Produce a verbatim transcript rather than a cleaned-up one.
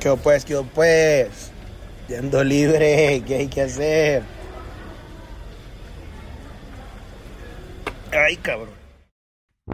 ¿Qué pues, qué pues? Yendo libre, ¿qué hay que hacer? Ay, cabrón.